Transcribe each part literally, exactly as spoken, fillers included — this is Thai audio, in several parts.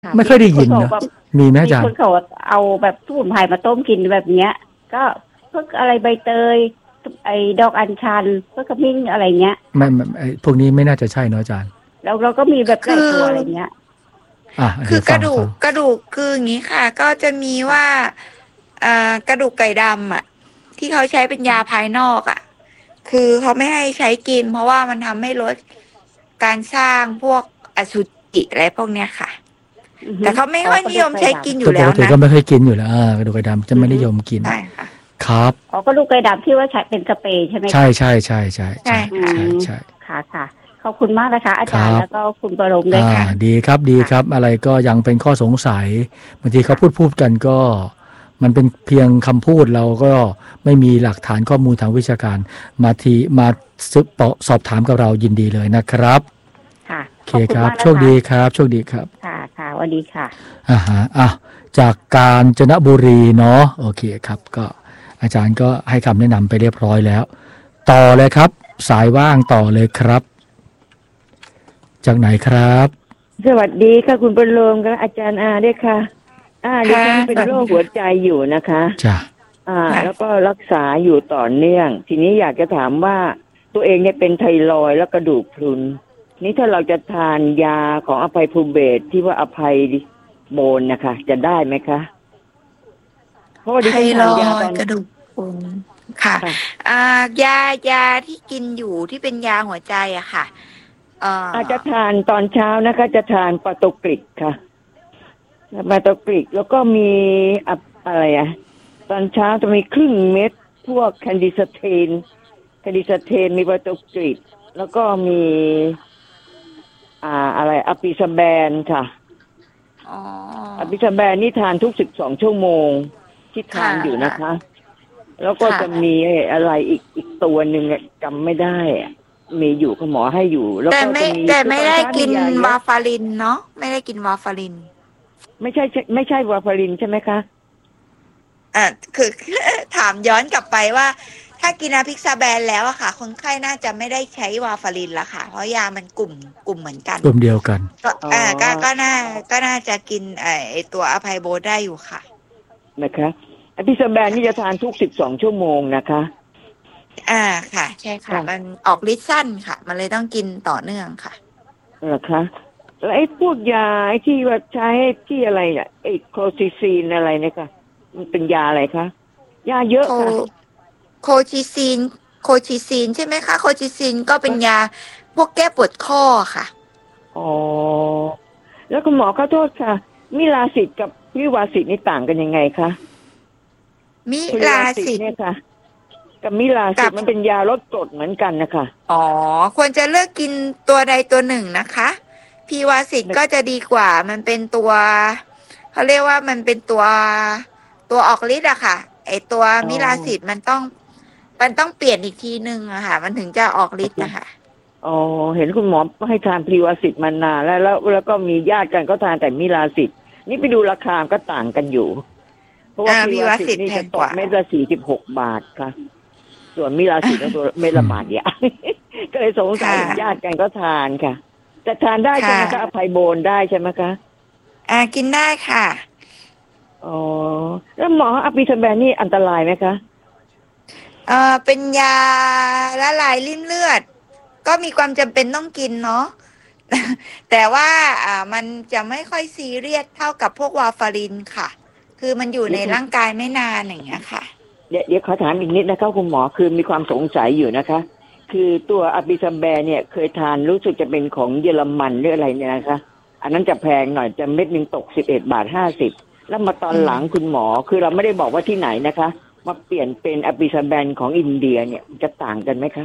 ค่ะไม่มีค่อยได้ยินเนอะคนเขาแบบมีไหมอามีจารย์คนเขาเอาแบบสมุนไพรมาต้มกินแบบเนี้ยก็พวกอะไรใบเตยไอ้ดอกอัญชันพวกขมิ้นอะไรเงี้ยไม่ไม่ไอ้พวกนี้ไม่น่าจะใช่เนอะอาจารย์แล้วเราก็มีแบบไก่คือตัวอะไรเงี้ยอ่ะคืเดี๋ยวอกระดูกฟังฟังกระดูกคืออย่างนี้ค่ะก็จะมีค่ะว่าอ่ากระดูกไก่ดำอ่ะที่เขาใช้เป็นยาภายนอกอ่ะคือเขาไม่ให้ใช้กินเพราะว่ามันทำให้ลดการสร้างพวกอสุจิอะไรพวกเนี้ยค่ะอือฮึแต่เขาไม่อ๋อกระค่อยนิยมดูกไก่ดใช้กินอแต่ยู่แล้วนะปกติก็ไม่ค่อยกินอยู่แล้วอ่ากระดูกไก่ดำจะำอือฮึไม่นิยมกินใช่ค่ะครับอ๋อกระดูกไก่ดำที่ว่าใช้เป็นสเปรย์ใช่ไหมใช่คะใช่ใช่ใช่ใช่ใช่อืค่ะใช่มใช่ค่ะค่ะขอบคุณมากนะคะอาครับจารย์แล้วก็คุณประโลมด้วยอ่าค่ะดีครับดีค่ะครับอะไรก็ยังเป็นข้อสงสัยบางทีเขาค่ะพูดพูดกันก็มันเป็นเพียงคำพูดเราก็ไม่มีหลักฐานข้อมูลทางวิชาการมาทีมาซึบสอบถามกับเรายินดีเลยนะครับค่ะโอเคขอบคุณครับโชคมากนะคะดีครับโชคดีครับค่ะค่ะสวัสดีค่ะอ่าฮะอ่ะจากกาญจนบุรีเนาะโอเคครับก็อาจารย์ก็ให้คำแนะนำไปเรียบร้อยแล้วต่อเลยครับสายว่างต่อเลยครับจากไหนครับสวัสดีค่ะคุณประโลมกับอาจารย์อาด้วยค่ะอ่าดิค่ะฉันเป็นโรคหัวใจอยู่นะคะจ้ะอ่าค่ะแล้วก็รักษาอยู่ต่อเนื่อง ทีนี้อยากจะถามว่าตัวเองเนี่ยเป็นไทรอยด์และกระดูกพรุนนี่ถ้าเราจะทานยาของอภัยภูเบศรที่ว่าอภัยโบนนะคะจะได้ไหมคะเพราะว่าไทดิฉันทารอนยาตอนยด์กระดูกพรุนค่ะค่ะอ่ายายาที่กินอยู่ที่เป็นยาหัวใจอะค่ะเอ่ออาจจะทานตอนเช้านะคะ จะทานปาโตกริกค่ะปาโตกริกแล้วก็มีอะอะไรอะตอนเช้าจะมีครึ่งเม็ดพวกแคนดิสเทนแคนดิสเทนมีปาโตกริกแล้วก็มีอ่าอะไรอะปิซาแบนค่ะอ๋ออะปิซาแบนนี่ทานทุกสิบสองชั่วโมงที่ทาค่ะนอยู่ค่ะนะคะ แล้วก็ค่ะจะมีอะไรอีกอีกตัวหนึ่งอะจำไม่ได้อะมีอยู่คุณหมอให้อยู่ แล้วแต่ก็ไม่จะมีแต่คือตอนไม่ได้กินเช้ามียาเยอะวาฟารินเนาะไม่ได้กินวาฟารินไม่ใช่ไม่ใช่วาฟารินใช่ไหมคะอ่ะคือ ถามย้อนกลับไปว่า ถ้ากินอาพิกซาแบนแล้วอะค่ะคนไข้น่าจะไม่ได้ใช้วาฟารินละค่ะเพราะยามันกลุ่มกลุ่มเหมือนกันกลุ่มเดียวกันก็อ๋ออ่าก็ก็น่าก็น่าจะกินไอไอ้ตัวอภัยโบได้อยู่ค่ะนะคะอพิซาแบนนี่จะทานทุกสิบสองชั่วโมงนะคะอ่าค่ะใช่ค่ะค่ะมันออกฤทธิ์สั้นค่ะ มันเลยต้องกินต่อเนื่องค่ะเหรอคะแล้วไอ้พวกยาไอ้ที่ว่าใช้ที่อะไรเนี่ยไอ้โคซิซีนอะไรเนี่ยค่ะมันเป็นยาอะไรคะยาเยอะโคค่ะโคชิซีนโคชิซีนใช่ไหมคะโคชิซีนก็เป็นยาพวกแก้ปวดข้อค่ะอ๋อแล้วคุณหมอขอโทษค่ะมิลาสิตกับวิวาสิตนี่ต่างกันยังไงคะมิวิลาวาสิตสิตเนี่ยค่ะกับมิลาสิกับตมันเป็นยาลดกรดเหมือนกันนะคะอ๋อควรจะเลือกกินตัวใดตัวหนึ่งนะคะพีวาสิตก็จะดีกว่ามันเป็นตัวเขาเรียกว่ามันเป็นตัวตัวออกฤทธิ์อะค่ะไอตัวอ๋อมิลาสิตมันต้องมันต้องเปลี่ยนอีกทีหนึ่งอะค่ะมันถึงจะออกฤทธิ์นะคะอ๋อเห็นคุณหมอให้ทานพลีวาสิตมานานแล้วแล้วแล้วก็มีญาติกันก็ทานแต่มิลาสิตนี่ไปดูราคาก็ต่างกันอยู่ เพราะว่าอ่าพลีวาวพีาสิตสิตนี่จะตแพงกว่ากเม็ดละสี่สิบหกบาทค่ะ ส่วนมิลาสิตก็ตัวเม็ดละบาทเดียว ก็เลยสงสัยค่ะญาติกันก็ทานค่ะแต่ทานได้ใช่ไหมค่ะคะอภัยโบนได้ใช่ไหมคะอ่ากินได้ค่ะอ๋อแล้วหมออภิสแบนนี่อันตรายไหมคะเอ่อเป็นยาละลายริ่มเลือด ก็มีความจำเป็นต้องกินเนาะ แต่ว่าอ่ามันจะไม่ค่อยซีเรียสเท่ากับพวกวาฟารินค่ะ คือมันอยู่ในร่างกายไม่นานอย่างเงี้ยค่ะเดี๋ยวเดี๋ยวขอถามอีกนิดนะคะคุณหมอคือมีความสงสัยอยู่นะคะ คือตัวอภิสัมแบร์เนี่ยเคยทานรู้สึกจะเป็นของเยอรมันหรืออะไรเนี่ยนะคะอันนั้นจะแพงหน่อยจะเม็ดหนึ่งตกสิบเอ็ดบาทห้าสิบแล้วมาตอนหลังคุณหมอคือเราไม่ได้บอกว่าที่ไหนนะคะมาเปลี่ยนเป็นอภิสัมแบนของอินเดียเนี่ยจะต่างกันไหมคะ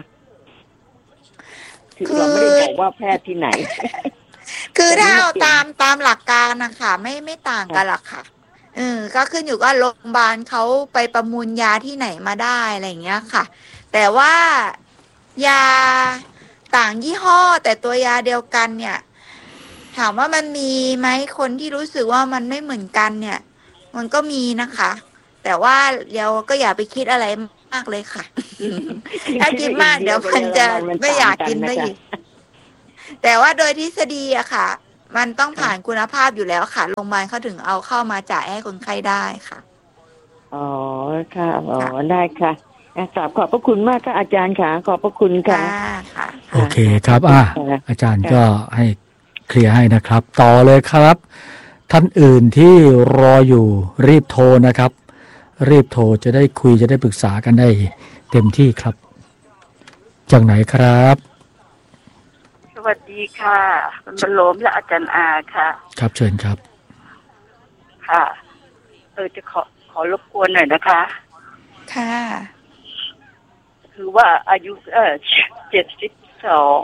คือเราไม่ได้บอกว่าแพทย์ที่ไหนคือถ้าเอาแต่นี่ตามตามหลักการนะคะไม่ไม่ต่างกันหรอกค่ะเออก็ขึ้นอยู่กับโรงพยาบาลเขาไปประมูลยาที่ไหนมาได้อะไรอย่างเงี้ยค่ะ แต่ว่ายาต่างยี่ห้อแต่ตัวยาเดียวกันเนี่ย ถามว่ามันมีไหมคนที่รู้สึกว่ามันไม่เหมือนกันเนี่ย มันก็มีนะคะ แต่ว่าเดี๋ยวก็อย่าไปคิดอะไรมากเลยค่ะ ถ้าคิดมากเดี๋ยวมันจะไม่อยากกินได้อีกแต่ว่าโดยทฤษฎีอะค่ะมันต้องผ่านคุณภาพอยู่แล้วค่ะโรงพยาบาลเขาถึงเอาเข้ามาจ่ายให้คนไข้ได้ค่ะอ๋อค่ะอ๋อได้ค่ะกราบขอบพระคุณมากค่ะอาจารย์ค่ะขอบพระคุณค่ะค่ะโอเคครับอ่าอาจารย์ก็ให้เคลียร์ให้นะครับต่อเลยครับท่านอื่นที่รออยู่รีบโทรนะครับรีบโทรจะได้คุยจะได้ปรึกษากันได้เต็มที่ครับจากไหนครับสวัสดีค่ะคุณบรรลมและอาจารย์อาค่ะครับเชิญครับค่ะเออจะขอขอรบกวนหน่อยนะคะค่ะคือว่าอายุเออเจ็ดสิบสอง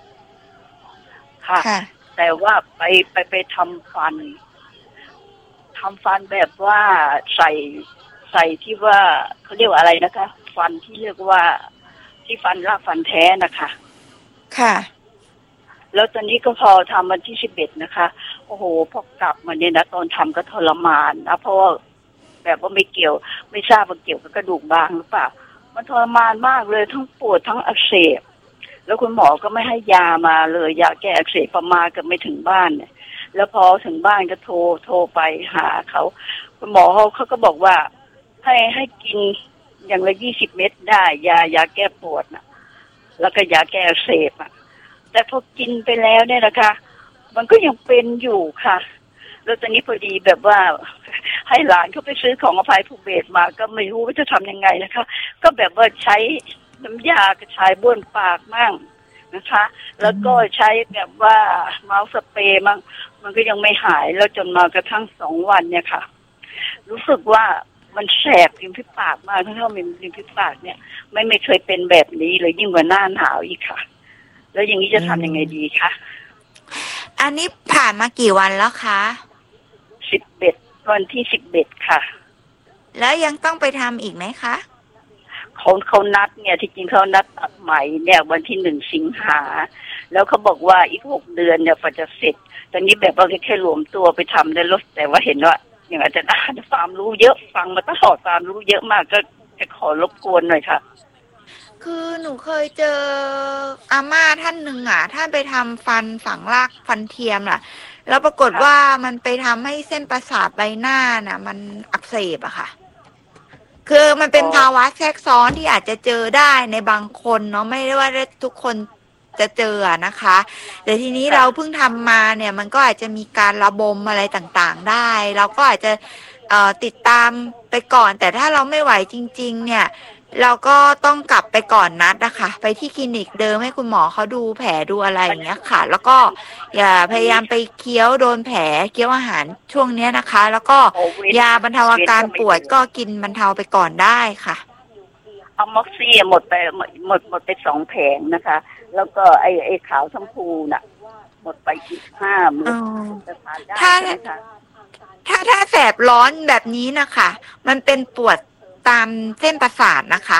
ค่ะแต่ว่าไปไปไปทำฟันทำฟันแบบว่าใส่ใส่ที่ว่าเขาเรียกว่าอะไรนะคะ ฟันที่เรียกว่าที่ฟันรากฟันแท้นะคะค่ะแล้วตอนนี้ก็พอทำวันที่สิบเอ็ดนะคะโอ้โหพอกลับมาเนี่ยนะตอนทำก็ทรมานนะเพราะว่าแบบว่าไม่เกี่ยวไม่ทราบว่าเกี่ยวกับกระดูกบางหรือเปล่ามันทรมานมากเลยทั้งปวดทั้งอักเสบแล้วคุณหมอก็ไม่ให้ยามาเลยยาแก้อักเสบประมาณก็ไม่ถึงบ้านเนี่ยแล้วพอถึงบ้านก็โทรโทรไปหาเขาคุณหมอเขาเขาก็บอกว่าให้ให้กินอย่างละยี่สิบเม็ดได้ยายาแก้ปวดนะแล้วก็ยาแก้อักเสบอ่ะแต่พอกินไปแล้วเนี่ยนะคะมันก็ยังเป็นอยู่ค่ะแล้วตอนนี้พอดีแบบว่าให้หลานเขาไปซื้อของอภัยภูเบศมาก็ไม่รู้ว่าจะทำยังไงนะคะก็แบบว่าใช้น้ำยากระชายบ้วนปากมั่งนะคะแล้วก็ใช้แบบว่าเมาส์สเปรย์มั่งมันก็ยังไม่หายแล้วจนมากระทั่งสองวันเนี่ยค่ะรู้สึกว่ามันแสบริมฝีปากมากทั้งที่ริมฝีปากเนี่ยไม่ไม่เคยเป็นแบบนี้เลยยิ่งกว่าหน้าหนาวอีกค่ะแล้วอย่างนี้จะทำยังไงดีคะอันนี้ผ่านมากี่วันแล้วคะสิบเอ็ดวันที่สิบเอ็ดค่ะแล้วยังต้องไปทำอีกไหมคะเขาเขานัดเนี่ยที่จริงเขานัดตัดใหม่เนี่ยวันที่หนึ่งสิงหาแล้วเขาบอกว่าอีกหกเดือนเนี่ยจะเสร็จตอนนี้แบบว่าแค่รวมตัวไปทำได้ลดแต่ว่าเห็นว่าอย่างอาจารย์อาความรู้เยอะฟังมาตลอดความรู้เยอะมากก็จะขอรบกวนหน่อยค่ะคือหนูเคยเจออาม่าท่านหนึ่งอ่ะท่านไปทำฟันฝังรากฟันเทียมน่ะแล้วปรากฏว่ามันไปทำให้เส้นประสาทใบหน้าน่ะมันอักเสบอะค่ะคือมันเป็นภาวะแทรกซ้อนที่อาจจะเจอได้ในบางคนเนาะไม่ได้ว่าทุกคนจะเจอนะคะแต่ทีนี้เราเพิ่งทำมาเนี่ยมันก็อาจจะมีการระบมอะไรต่างๆได้เราก็อาจจะเอ่อติดตามไปก่อนแต่ถ้าเราไม่ไหวจริงๆเนี่ยเราก็ต้องกลับไปก่อนนัดนะคะไปที่คลินิกเดิมให้คุณหมอเขาดูแผลดูอะไรอย่างเงี้ยค่ะแล้วก็อย่าพยายามไปเคี้ยวโดนแผลเคี้ยวอาหารช่วงเนี้ยนะคะแล้วก็ยาบรรเทาอาการปวดก็กินบรรเทาไปก่อนได้ค่ะเอาม็อกซี่หมดไปหมดหมดหมดไปสองแผงนะคะแล้วก็ไอ้ไอ้ขาวชมพูน่ะหมดไปอีกห้าหมื่นจะทานได้ใช่ไหมคะถ้าถ้าแสบร้อนแบบนี้นะคะมันเป็นปวดตามเส้นประสาทนะคะ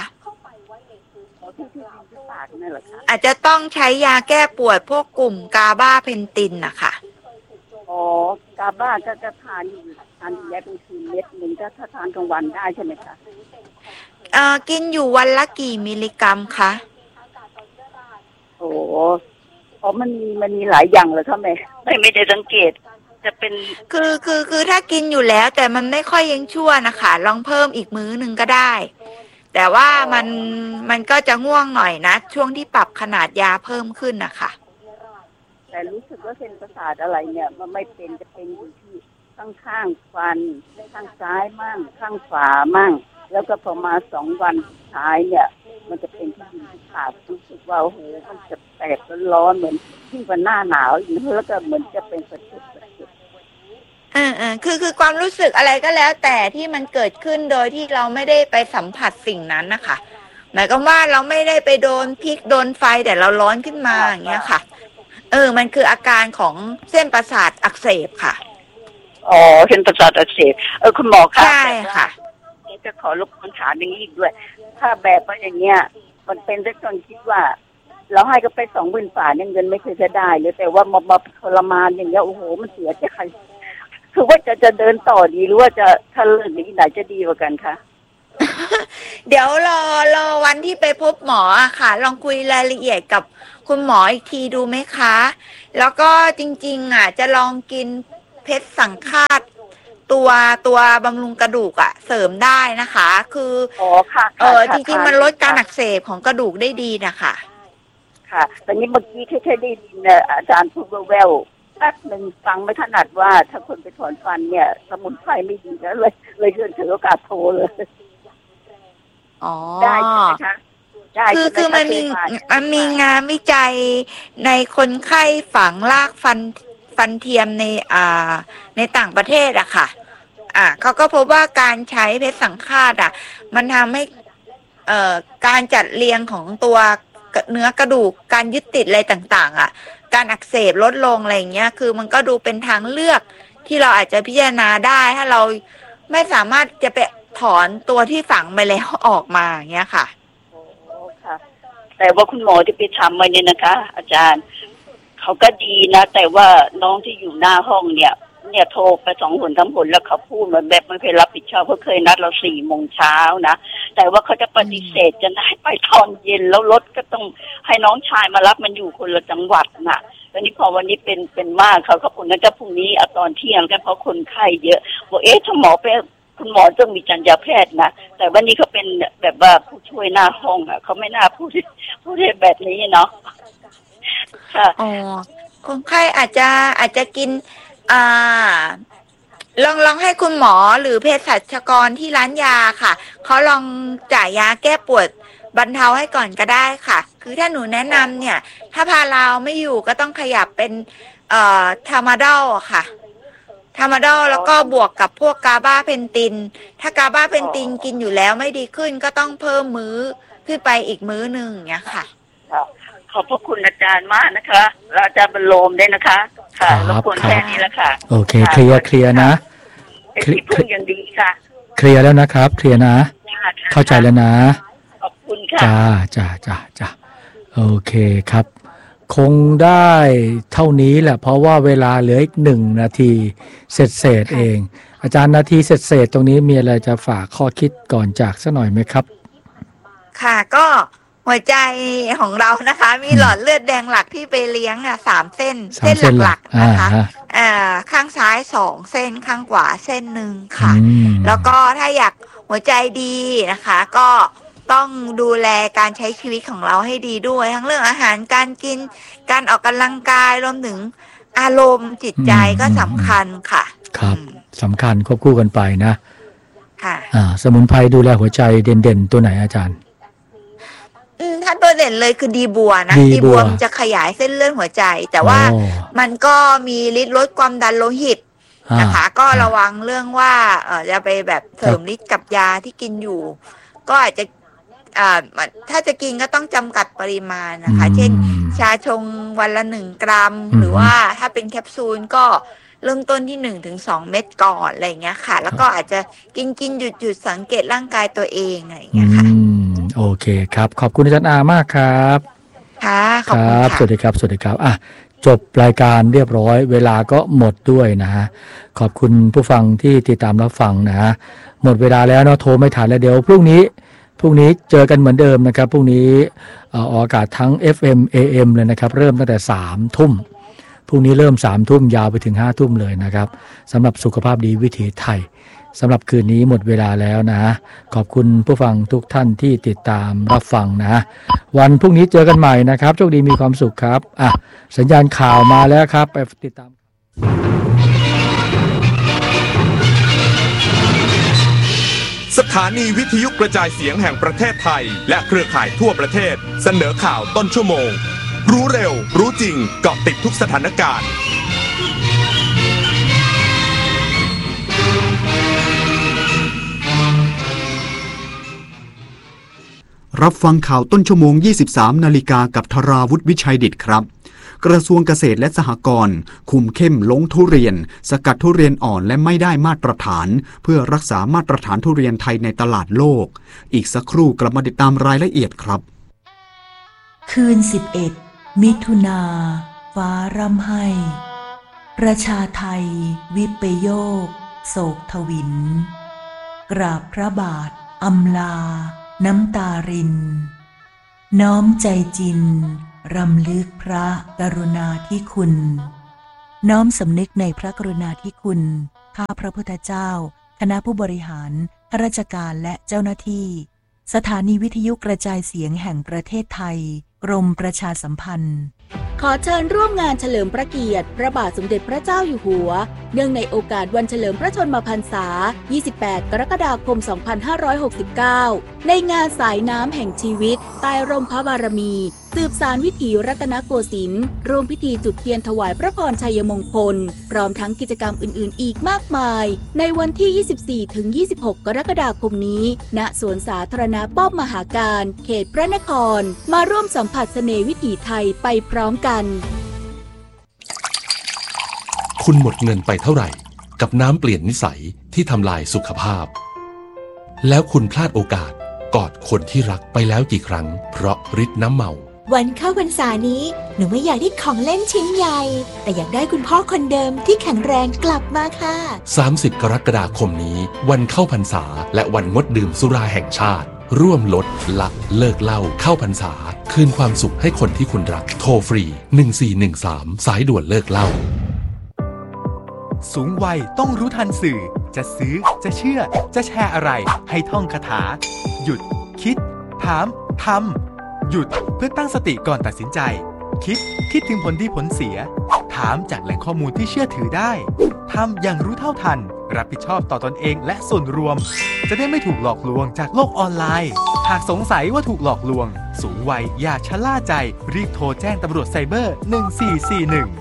อาจจะต้องใช้ยาแก้ปวดพวกกลุ่มกาบาเพนตินนะคะอ๋อกาบาก็จะทานอยู่ทานยาเป็นคืนเม็ดหนึ่งก็ถ้าทานกลางวันได้ใช่ไหมคะเอ่อกินอยู่วันละกี่มิลลิกรัมคะโอ้อ๋อมันมีมันมีหลายอย่างเลยค่ะแม่ไม่ไม่ได้สังเกตจะเป็นคือคือคือถ้ากินอยู่แล้วแต่มันไม่ค่อยยังชั่วนะคะลองเพิ่มอีกมื้อหนึ่งก็ได้แต่ว่ามันมันก็จะง่วงหน่อยนะช่วงที่ปรับขนาดยาเพิ่มขึ้นนะคะแต่รู้สึกว่าเส้นประสาทอะไรเนี่ยมันไม่เป็นจะเป็นอยู่ที่ข้างข้างฟันข้างซ้ายมั่งข้างขวามั่งแล้วก็พอมาสองวันท้ายเนี่ยมันจะเป็นที่ดินที่ขาดรู้สึกว่าโอ้โหมันจะแตกร้อนเหมือนที่วันหน้าหนาวอีกแล้วก็เหมือนจะเป็นสะเก็ดสะเก็ดเออเออคือคือความรู้สึกอะไรก็แล้วแต่ที่มันเกิดขึ้นโดยที่เราไม่ได้ไปสัมผัสสิ่งนั้นนะคะหมายความว่าเราไม่ได้ไปโดนพริกโดนไฟแต่เราร้อนขึ้นมาอย่างเงี้ยค่ะเออมันคืออาการของเส้นประสาทอักเสบค่ะอ๋อเส้นประสาทอักเสบเออคุณหมอคะใช่ค่ะจะขอรบกวนถามอย่างนี้อีกด้วยถ้าแบบว่าอย่างเงี้ยมันเป็นได้จนคิดว่าเราให้ก็ไปสองหมื่นฝ่าเนี่ยเงินไม่เคยจะได้เลยแต่ว่ามามาทรมานอย่างเงี้ยโอ้โหมันเสียใจคือว่าจะจะเดินต่อดีหรือว่าจะถ้าเลิกนี้ไหนจะดีกว่ากันคะเดี๋ยวรอรอวันที่ไปพบหมออะค่ะลองคุยรายละเอียดกับคุณหมออีกทีดูไหมคะ แล้วก็จริงๆอ่ะจะลองกินเพชรสังฆาตตัวตัวบำรุงกระดูกอ่ะเสริมได้นะคะ คืออ๋อค่ะเออจริงๆมันลดการอักเสบของกระดูกได้ดีนะคะค่ะตอนนี้เมื่อกี้แค่ได้ยินอาจารย์พูดแววแป๊บหนึ่งฟังไม่ถนัดว่าถ้าคนไปถอนฟันเนี่ยสมุนไพรไม่ดีแล้วเลยเลยเดินถือโอกาสโทรเลยอ๋อได้ใช่ไหมคะคือคือมันมีมันมีงานวิจัยในคนไข้ฝังรากฟันฟันเทียมในอ่าในต่างประเทศอะค่ะอ่าเขาก็พบว่าการใช้เพชรสังฆาตอะมันทำให้เอ่อการจัดเรียงของตัวเนื้อกระดูกการยึดติดอะไรต่างๆอะการอักเสบลดลงอะไรอย่างเงี้ยคือมันก็ดูเป็นทางเลือกที่เราอาจจะพิจารณาได้ถ้าเราไม่สามารถจะไปถอนตัวที่ฝังไปแล้วออกมาอย่างเงี้ยค่ะแต่ว่าคุณหมอที่ไปทำมาเนี่ยนะคะอาจารย์เขาก็ดีนะแต่ว่าน้องที่อยู่หน้าห้องเนี่ยเนี่ยโทรไปสองหนสามหนแล้วเขาพูดเหมือนแบบไม่เคยรับผิดชอบเขาเคยนัดเราสี่โมงเช้านะแต่ว่าเขาจะปฏิเสธจะให้ไปตอนเย็นแล้วรถก็ต้องให้น้องชายมารับมันอยู่คนละจังหวัดน่ะแล้วนี่พอวันนี้เป็นเป็นมากเขาเขาคนนั้นก็พรุ่งนี้เอาตอนเที่ยงกันเพราะคนไข้เยอะบอกเอ๊ะถ้าหมอไปคุณหมอต้องมีจรรยาแพทย์นะแต่วันนี้เขาเป็นแบบว่าผู้ช่วยหน้าห้องอ่ะเขาไม่น่าพูดพูดแบบนี้เนาะค่ะอ๋อคนไข้อาจจะอาจจะกินอ่าลองลองให้คุณหมอหรือเภสัชกรที่ร้านยาค่ะเขาลองจ่ายยาแก้ปวดบรรเทาให้ก่อนก็ได้ค่ะคือถ้าหนูแนะนำเนี่ยถ้าพาราไม่อยู่ก็ต้องขยับเป็นเอ่อทามาดอลค่ะทามาดอลแล้วก็บวกกับพวกกาบาเพนตินถ้ากาบาเพนตินกินอยู่แล้วไม่ดีขึ้นก็ต้องเพิ่มมื้อขึ้นไปอีกมื้อหนึ่งอย่างเงี้ยค่ะขอบพระคุณอาจารย์มากนะคะแล้วอาจารย์บรรโลมได้นะคะค่ะรบกวนแค่นี้แล้วค่ะโอเคเคลียร์เคลียร์นะเคลียร์อย่างดีค่ะเคลียร์แล้วนะครับเคลียร์นะเข้าใจแล้วนะขอบคุณค่ะจ้าจ้าจ้าจ้าโอเคครับคงได้เท่านี้แหละเพราะว่าเวลาเหลืออีกหนึ่งนาทีเสร็จเสร็จเองอาจารย์นาทีเสร็จเสร็จตรงนี้มีอะไรจะฝากข้อคิดก่อนจากสักหน่อยไหมครับค่ะก็หัวใจของเรานะคะมีหลอดเลือดแดงหลักที่ไปเลี้ยงอ่ะสามเส้นเส้นหลักๆนะคะอ่าข้างซ้ายสองเส้นข้างขวาเส้นหนึ่งค่ะแล้วก็ถ้าอยากหัวใจดีนะคะก็ต้องดูแลการใช้ชีวิตของเราให้ดีด้วยทั้งเรื่องอาหารการกินการออกกำลังกายรวมถึงอารมณ์จิตใจก็สำคัญค่ะครับสำคัญควบคู่กันไปนะค่ะอ่าสมุนไพรดูแลหัวใจเด่นๆตัวไหนอาจารย์อืมถ้าตัวเด่นเลยคือดีบัวนะดีบัวมันจะขยายเส้นเลือดหัวใจแต่ว่ามันก็มีฤทธิ์ลดความดันโลหิตนะคะก็ระวังเรื่องว่าเออจะไปแบบเสริมฤทธิ์กับยาที่กินอยู่ก็อาจจะอ่าถ้าจะกินก็ต้องจำกัดปริมาณนะคะเช่นชาชงวันละหนึ่งกรัมหรือว่าถ้าเป็นแคปซูลก็เริ่มต้นที่หนึ่งถึงสองเม็ดก่อนอะไรอย่างเงี้ยค่ะแล้วก็อาจจะกินกินหยุดหยุดสังเกตร่างกายตัวเองอะไรอย่างเงี้ยค่ะโอเคครับขอบคุณอาจารย์อามากครับค่ะขอบคุณค่ะสวัสดีครับสวัสดีครับอ่ะจบรายการเรียบร้อยเวลาก็หมดด้วยนะฮะขอบคุณผู้ฟังที่ติดตามรับฟังนะฮะหมดเวลาแล้วเนาะโทรไม่ทันแล้วเดี๋ยวพรุ่งนี้พรุ่งนี้เจอกันเหมือนเดิมนะครับพรุ่งนี้ออกอากาศทั้ง เอฟ เอ็ม เอ เอ็ม เลยนะครับเริ่มตั้งแต่สามทุ่มพรุ่งนี้เริ่มสามทุ่มยาวไปถึงห้าทุ่มเลยนะครับสำหรับสุขภาพดีวิถีไทยสำหรับคืนนี้หมดเวลาแล้วนะขอบคุณผู้ฟังทุกท่านที่ติดตามรับฟังนะวันพรุ่งนี้เจอกันใหม่นะครับโชคดีมีความสุขครับอ่ะสัญญาณข่าวมาแล้วครับไปติดตามสถานีวิทยุกระจายเสียงแห่งประเทศไทยและเครือข่ายทั่วประเทศเสนอข่าวต้นชั่วโมงรู้เร็วรู้จริงเกาะติดทุกสถานการณ์รับฟังข่าวต้นชั่วโมง ยี่สิบสาม นาฬิกากับธราวุฒิวิชัยดิษฐ์ครับกระทรวงเกษตรและสหกรณ์คุมเข้มลงทุเรียนสกัดทุเรียนอ่อนและไม่ได้มาตรฐานเพื่อรักษามาตรฐานทุเรียนไทยในตลาดโลกอีกสักครู่กลับมาติดตามรายละเอียดครับคืนสิบเอ็ดมิถุนาฟ้าร่ำไห้ประชาไทยวิปโยคโศกทวินกราบพระบาทอำลาน้ำตารินน้อมใจจินรำลึกพระกรุณาธิคุณ น้อมสำนึกในพระกรุณาธิคุณข้าพระพุทธเจ้าคณะผู้บริหารข้าราชการและเจ้าหน้าที่สถานีวิทยุกระจายเสียงแห่งประเทศไทยกรมประชาสัมพันธ์ขอเชิญร่วมงานเฉลิมพระเกียรติพระบาทสมเด็จพระเจ้าอยู่หัวเนื่องในโอกาสวันเฉลิมพระชนมพรรษายี่สิบแปดกรกฎาคมสองพันห้าร้อยหกสิบเก้าในงานสายน้ำแห่งชีวิตใต้ร่มพระบารมีสืบสานวิถีรัตนโกสินทร์ร่วมพิธีจุดเทียนถวายพระพรชัยมงคลพร้อมทั้งกิจกรรมอื่นๆอีกมากมายในวันที่ ยี่สิบสี่ถึงยี่สิบหก กรกฎาคมนี้ณสวนสาธารณะป้อมมหาการเขตพระนครมาร่วมสัมผัสเสน่ห์วิถีไทยไปพร้อมกันคุณหมดเงินไปเท่าไหร่กับน้ำเปลี่ยนนิสัยที่ทำลายสุขภาพแล้วคุณพลาดโอกาสกอดคนที่รักไปแล้วกี่ครั้งเพราะฤทธิ์น้ำเมาวันเข้าพรรษานี้หนูไม่อยากได้ของเล่นชิ้นใหญ่แต่อยากได้คุณพ่อคนเดิมที่แข็งแรงกลับมาค่ะสามสิบกรกฎาคมนี้วันเข้าพรรษาและวันงดดื่มสุราแห่งชาติร่วมลดละเลิกเหล้าเข้าพรรษาคืนความสุขให้คนที่คุณรักโทรฟรีหนึ่งสี่หนึ่งสามสายด่วนเลิกเหล้าสูงวัยต้องรู้ทันสื่อจะซื้อจะเชื่อจะแชร์อะไรให้ท่องคาถาหยุดคิดถามทำหยุดเพื่อตั้งสติก่อนตัดสินใจคิดคิดถึงผลดีผลเสียถามจากแหล่งข้อมูลที่เชื่อถือได้ทำอย่างรู้เท่าทันรับผิดชอบต่อตนเองและส่วนรวมจะได้ไม่ถูกหลอกลวงจากโลกออนไลน์หากสงสัยว่าถูกหลอกลวงสูงวัยอย่าชะล่าใจรีบโทรแจ้งตำรวจไซเบอร์หนึ่งสี่สี่หนึ่ง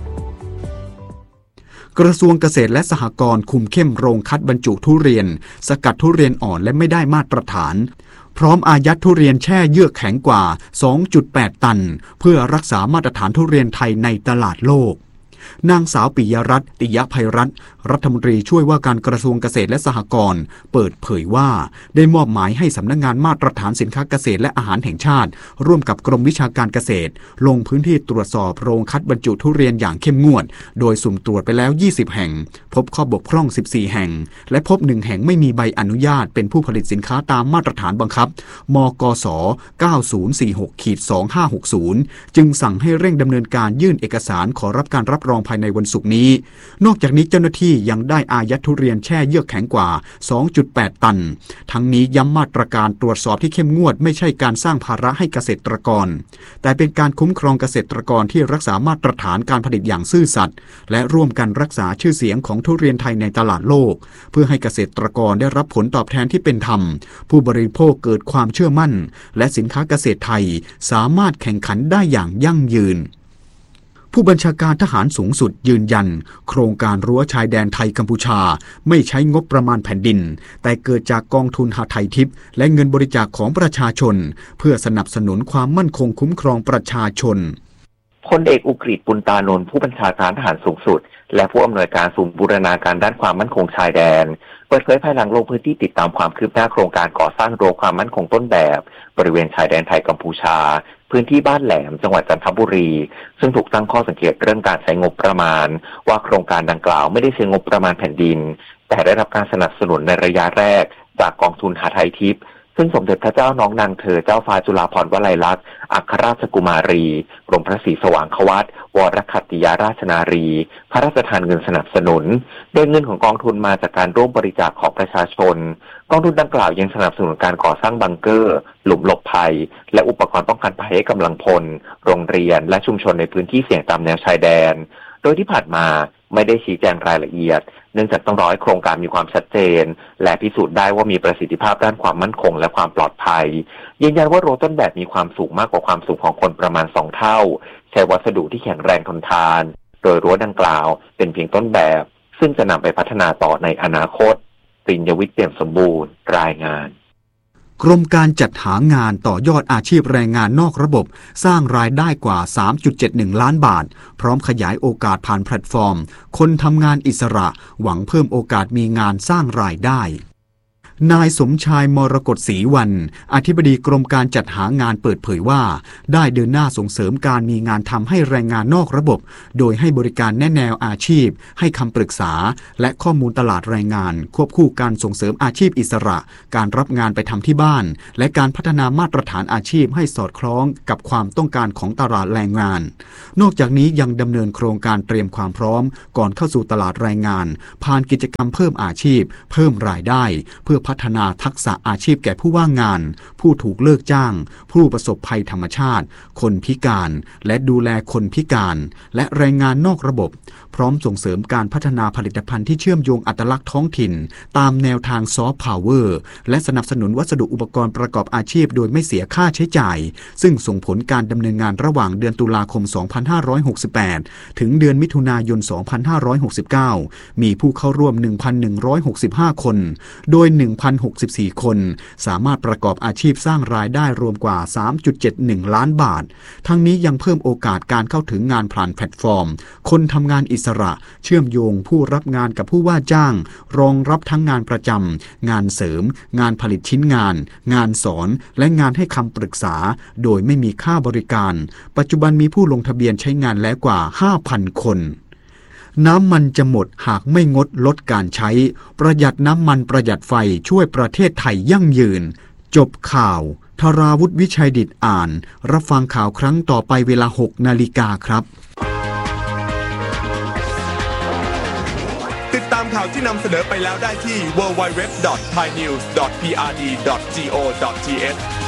กระทรวงเกษตรและสหกรณ์คุมเข้มโรงคัดบรรจุทุเรียนสกัดทุเรียนอ่อนและไม่ได้มาตรฐานพร้อมอายัดทุเรียนแช่เยือกแข็งกว่า สองจุดแปด ตันเพื่อรักษามาตรฐานทุเรียนไทยในตลาดโลกนางสาวปิยรัตน์ ติยภัยรัตน์รัฐมนตรีช่วยว่าการกระทรวงเกษตรและสหกรณ์เปิดเผยว่าได้มอบหมายให้สำนักงานมาตรฐานสินค้าเกษตรและอาหารแห่งชาติร่วมกับกรมวิชาการเกษตรลงพื้นที่ตรวจสอบโรงคัดบรรจุทุเรียนอย่างเข้มงวดโดยสุ่มตรวจไปแล้วยี่สิบแห่งพบข้อบกพร่องสิบสี่แห่งและพบหนึ่งแห่งไม่มีใบอนุญาตเป็นผู้ผลิตสินค้าตามมาตรฐานบังคับมกส เก้าศูนย์สี่หก สองห้าหกศูนย์ จึงสั่งให้เร่งดำเนินการยื่นเอกสารขอรับการรับรองภายในวันศุกร์นี้นอกจากนี้เจ้าหน้าที่ยังได้อายัดทุเรียนแช่เยือกแข็งกว่า สองจุดแปด ตันทั้งนี้ย้ำมาตรการตรวจสอบที่เข้มงวดไม่ใช่การสร้างภาระให้เกษตรกรแต่เป็นการคุ้มครองเกษตรกรที่รักษามาตรฐานการผลิตอย่างซื่อสัตย์และร่วมกันรักษาชื่อเสียงของทุเรียนไทยในตลาดโลกเพื่อให้เกษตรกรได้รับผลตอบแทนที่เป็นธรรมผู้บริโภคเกิดความเชื่อมั่นและสินค้าเกษตรไทยสามารถแข่งขันได้อย่างยั่งยืนผู้บัญชาการทหารสูงสุดยืนยันโครงการรั้วชายแดนไทยกัมพูชาไม่ใช้งบประมาณแผ่นดินแต่เกิดจากกองทุนหทัยทิพย์และเงินบริจาคของประชาชนเพื่อสนับสนุนความมั่นคงคุ้มครองประชาชนพลเอกอุกฤษ ปุณตานนท์ผู้บัญชาการทหารสูงสุดและผู้อำนวยการศูนย์บูรณาการด้านความมั่นคงชายแดนเปิดเผยภายหลังลงพื้นที่ติดตามความคืบหน้าโครงการก่อสร้างรั้วความมั่นคงต้นแบบบริเวณชายแดนไทยกัมพูชาพื้นที่บ้านแหลมจังหวัดจันทบุรีซึ่งถูกตั้งข้อสังเกตเรื่องการใช้งบประมาณว่าโครงการดังกล่าวไม่ได้ใช้งบประมาณแผ่นดินแต่ได้รับการสนับสนุนในระยะแรกจากกองทุนหทัยทิพย์ซึ่งสมเด็จพระเจ้าน้องนางเธอเจ้าฟ้าจุฬาภรณ์วลัยลักษณ์อัครราชกุมารีกรมพระศรีสว่างควัตวรคัตติยราชนารีพระราชทานเงินสนับสนุนโดยเงินของกองทุนมาจากการร่วมบริจาคของประชาชนกองทุนดังกล่าวยังสนับสนุนการก่อสร้างบังเกอร์หลุมหลบภัยและอุปกรณ์ป้องกันภัยให้กำลังพลโรงเรียนและชุมชนในพื้นที่เสี่ยงตามแนวชายแดนโดยที่ผ่านมาไม่ได้ชี้แจงรายละเอียดเนื่องจากต้องรอให้โครงการมีความชัดเจนและพิสูจน์ได้ว่ามีประสิทธิภาพด้านความมั่นคงและความปลอดภัยยืนยันว่ารั้วต้นแบบมีความสูงมากกว่าความสูงของคนประมาณสองเท่าใช้วัสดุที่แข็งแรงทนทานโดยรั้วดังกล่าวเป็นเพียงต้นแบบซึ่งจะนำไปพัฒนาต่อในอนาคตปริญญวิทย์เปี่ยมสมบูรณ์รายงานกรมการจัดหางานต่อยอดอาชีพแรงงานนอกระบบสร้างรายได้กว่า สามจุดเจ็ดหนึ่ง ล้านบาทพร้อมขยายโอกาสผ่านแพลตฟอร์มคนทำงานอิสระหวังเพิ่มโอกาสมีงานสร้างรายได้นายสมชายมรกตศรีวันอธิบดีกรมการจัดหางานเปิดเผยว่าได้เดินหน้าส่งเสริมการมีงานทำให้แรงงานนอกระบบโดยให้บริการแนะแนวอาชีพให้คำปรึกษาและข้อมูลตลาดแรงงานควบคู่การส่งเสริมอาชีพอิสระการรับงานไปทำที่บ้านและการพัฒนามาตรฐานอาชีพให้สอดคล้องกับความต้องการของตลาดแรงงานนอกจากนี้ยังดำเนินโครงการเตรียมความพร้อมก่อนเข้าสู่ตลาดแรงงานผ่านกิจกรรมเพิ่มอาชีพเพิ่มรายได้เพื่อพัฒนาทักษะอาชีพแก่ผู้ว่างงานผู้ถูกเลิกจ้างผู้ประสบภัยธรรมชาติคนพิการและดูแลคนพิการและแรงงานนอกระบบพร้อมส่งเสริมการพัฒนาผลิตภัณฑ์ที่เชื่อมโยงอัตลักษณ์ท้องถิ่นตามแนวทางซอฟต์พาวเวอร์และสนับสนุนวัสดุอุปกรณ์ประกอบอาชีพโดยไม่เสียค่าใช้จ่ายซึ่งส่งผลการดำเนินงานระหว่างเดือนตุลาคม สองพันห้าร้อยหกสิบแปด ถึงเดือนมิถุนายน สองพันห้าร้อยหกสิบเก้า มีผู้เข้าร่วม หนึ่งพันหนึ่งร้อยหกสิบห้า คนโดย หนึ่งพันหกสิบสี่ คนสามารถประกอบอาชีพสร้างรายได้รวมกว่า สามจุดเจ็ดหนึ่ง ล้านบาททั้งนี้ยังเพิ่มโอกาสการเข้าถึงงานผ่านแพลตฟอร์มคนทำงานอิสระเชื่อมโยงผู้รับงานกับผู้ว่าจ้างรองรับทั้งงานประจำงานเสริมงานผลิตชิ้นงานงานสอนและงานให้คำปรึกษาโดยไม่มีค่าบริการปัจจุบันมีผู้ลงทะเบียนใช้งานแล้วกว่า ห้าพัน คนน้ำมันจะหมดหากไม่งดลดการใช้ประหยัดน้ำมันประหยัดไฟช่วยประเทศไทยยั่งยืนจบข่าวธราวุฒิวิชัยดิษฐ์อ่านรับฟังข่าวครั้งต่อไปเวลา หก นาฬิกาครับติดตามข่าวที่นำเสนอไปแล้วได้ที่ ดับเบิลยู ดับเบิลยู ดับเบิลยู ดอท ไทยนิวส์ ดอท พี อาร์ ดี ดอท จี โอ ดอท ที เอช